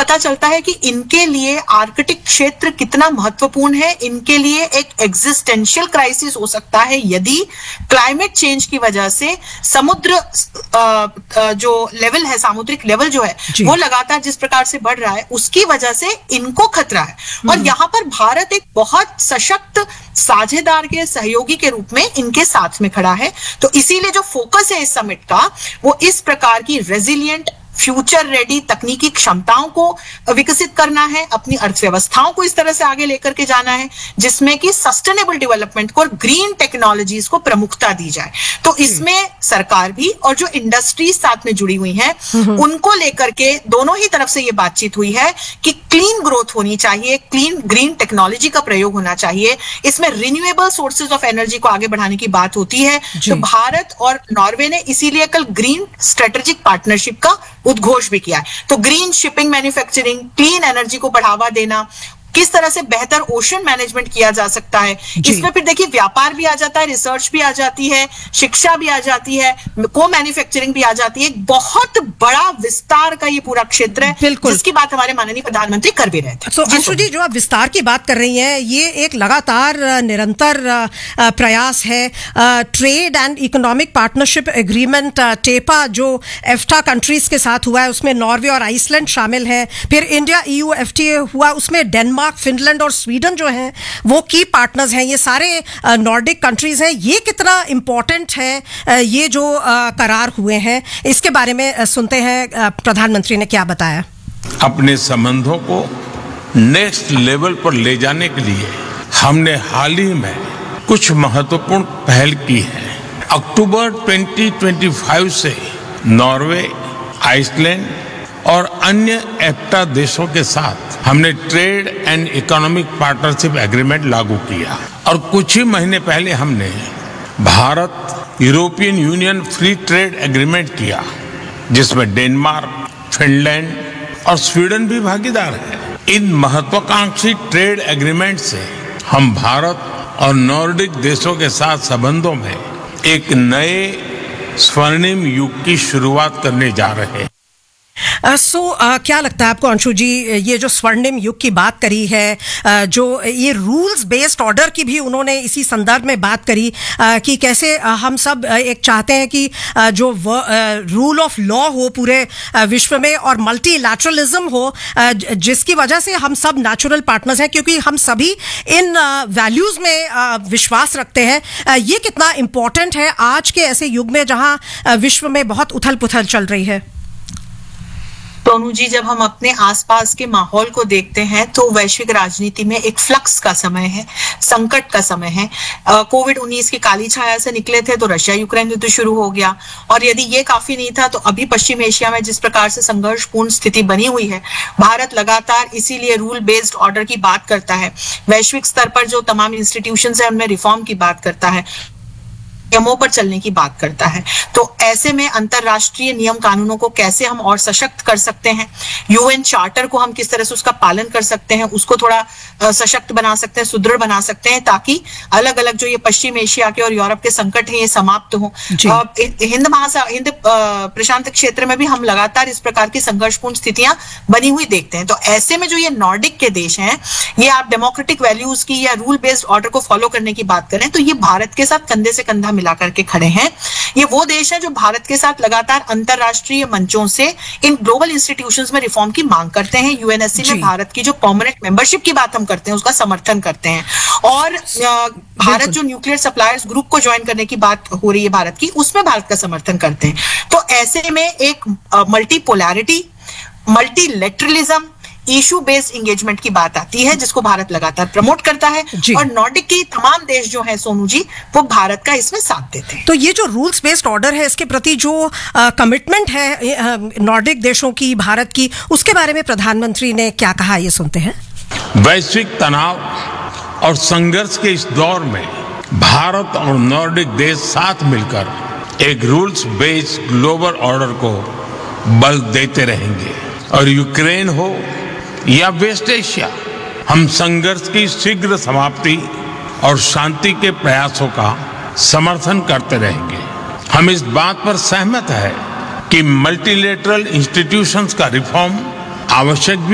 पता चलता है कि इनके लिए आर्कटिक क्षेत्र कितना महत्वपूर्ण है, इनके लिए एक एग्जिस्टेंशियल क्राइसिस हो सकता है यदि क्लाइमेट चेंज की वजह से समुद्र जो लेवल है, सामुद्रिक लेवल जो है वो लगातार जिस प्रकार से बढ़ रहा है उसकी वजह से इनको खतरा है। और यहाँ पर भारत एक बहुत सशक्त साझेदार के सहयोगी के रूप में इनके साथ में खड़ा है। तो इसीलिए जो फोकस है इस समिट का वो इस प्रकार की रेजिलिएंट, फ्यूचर रेडी तकनीकी क्षमताओं को विकसित करना है, अपनी अर्थव्यवस्थाओं को इस तरह से आगे लेकर के जाना है जिसमें कि सस्टेनेबल डेवलपमेंट को और ग्रीन टेक्नोलॉजीज को प्रमुखता दी जाए। तो इसमें सरकार भी और जो इंडस्ट्रीज साथ में जुड़ी हुई हैं उनको लेकर के दोनों ही तरफ से ये बातचीत हुई है कि क्लीन ग्रोथ होनी चाहिए, क्लीन ग्रीन टेक्नोलॉजी का प्रयोग होना चाहिए, इसमें रिन्यूएबल सोर्सेज ऑफ एनर्जी को आगे बढ़ाने की बात होती है। तो भारत और नॉर्वे ने इसीलिए कल ग्रीन स्ट्रेटेजिक पार्टनरशिप का उद्घोष भी किया है। तो green shipping, manufacturing, clean energy को बढ़ावा देना, किस तरह से बेहतर ओशन मैनेजमेंट किया जा सकता है, इसमें फिर देखिए व्यापार भी आ जाता है, रिसर्च भी आ जाती है, शिक्षा भी आ जाती है, को मैन्युफैक्चरिंग भी आ जाती है। एक बहुत बड़ा विस्तार का ये पूरा क्षेत्र है जिसकी बात हमारे माननीय प्रधानमंत्री कर भी रहे थे। तो अंशु जी, जो आप विस्तार की बात कर रही हैं, ये एक लगातार निरंतर प्रयास है। Trade and economic partnership agreement टेपा जो एफ्टा कंट्रीज के साथ हुआ है उसमें नॉर्वे और आइसलैंड शामिल है। फिर इंडिया EU FTA हुआ, उसमें डेनमार्क, फिनलैंड और स्वीडन जो हैं वो की पार्टनर्स हैं। ये सारे नॉर्डिक कंट्रीज हैं। ये कितना इंपॉर्टेंट है ये जो करार हुए हैं, इसके बारे में सुनते हैं प्रधानमंत्री ने क्या बताया। अपने संबंधों को नेक्स्ट लेवल पर ले जाने के लिए हमने हाल ही में कुछ महत्वपूर्ण पहल की है। अक्टूबर 2025 से नॉर्वे, आइसलैंड और अन्य एफ्टा देशों के साथ हमने trade and economic partnership agreement लागू किया और कुछ ही महीने पहले हमने Bharat European union free trade agreement किया जिसमें डेनमार्क, फिनलैंड और स्वीडन भी भागीदार है। इन महत्वाकांक्षी ट्रेड एग्रीमेंट से हम भारत और नॉर्डिक देशों के साथ संबंधों में एक नए स्वर्णिम युग की शुरुआत करने जा रहे हैं। क्या लगता है आपको अंशु जी, ये जो स्वर्णिम युग की बात करी है, जो ये रूल्स बेस्ड ऑर्डर की भी उन्होंने इसी संदर्भ में बात करी कि कैसे हम सब एक चाहते हैं कि जो रूल ऑफ लॉ हो पूरे विश्व में और मल्टीलैटरलिज्म हो, जिसकी वजह से हम सब नेचुरल पार्टनर्स हैं क्योंकि हम सभी इन वैल्यूज में विश्वास रखते हैं। ये कितना इम्पोर्टेंट है आज के ऐसे युग में जहां विश्व में बहुत उथल पुथल चल रही है। सोनू जी, जब हम अपने आसपास के माहौल को देखते हैं तो वैश्विक राजनीति में एक फ्लक्स का समय है, संकट का समय है। कोविड-19 की काली छाया से निकले थे तो रशिया यूक्रेन युद्ध शुरू हो गया और यदि ये काफी नहीं था तो अभी पश्चिम एशिया में जिस प्रकार से संघर्षपूर्ण स्थिति बनी हुई है, भारत लगातार इसीलिए रूल बेस्ड ऑर्डर की बात करता है, वैश्विक स्तर पर जो तमाम इंस्टीट्यूशंस है उनमें रिफॉर्म की बात करता है, नियमों पर चलने की बात करता है। तो ऐसे में अंतरराष्ट्रीय नियम कानूनों को कैसे हम और सशक्त कर सकते हैं, यूएन चार्टर को हम किस तरह से उसका पालन कर सकते हैं, उसको थोड़ा सशक्त बना सकते हैं, सुदृढ़ बना सकते हैं ताकि अलग अलग जो ये पश्चिम एशिया के और यूरोप के संकट हैं ये समाप्त हो। हिंद प्रशांत क्षेत्र में भी हम लगातार इस प्रकार की संघर्षपूर्ण स्थितियां बनी हुई देखते हैं। तो ऐसे में जो ये नॉर्डिक के देश हैं, ये आप डेमोक्रेटिक वैल्यूज की या रूल बेस्ड ऑर्डर को फॉलो करने की बात करें तो ये भारत के साथ कंधे से कंधा मिला करके खड़े हैं। ये वो देश हैं जो भारत के साथ लगातार अंतरराष्ट्रीय मंचों से इन ग्लोबल इंस्टीट्यूशंस में रिफॉर्म की मांग करते हैं। यूएनएससी में भारत की जो परमानेंट मेंबरशिप की बात हम करते हैं उसका समर्थन करते हैं और भारत जो न्यूक्लियर सप्लायर्स ग्रुप को ज्वाइन करने की बात हो रही है भारत की, उसमें भारत का समर्थन करते हैं। तो ऐसे में एक multipolarity, multilateralism, issue based engagement की बात आती है जिसको भारत लगातार प्रमोट करता है और नॉर्डिक के तमाम देश जो हैं सोनू जी वो भारत का इसमें साथ देते हैं। तो ये जो रूल्स बेस्ड ऑर्डर है इसके प्रति जो कमिटमेंट है नॉर्डिक देशों की, भारत की, उसके बारे में प्रधानमंत्री ने क्या कहा, ये सुनते हैं। वैश्विक तनाव और संघर्ष के इस दौर में भारत और नॉर्डिक देश साथ मिलकर एक रूल्स बेस्ड ग्लोबल ऑर्डर को बल देते रहेंगे और यूक्रेन हो या वेस्ट एशिया, हम संघर्ष की शीघ्र समाप्ति और शांति के प्रयासों का समर्थन करते रहेंगे। हम इस बात पर सहमत है कि मल्टीलेटरल इंस्टीट्यूशंस का रिफॉर्म आवश्यक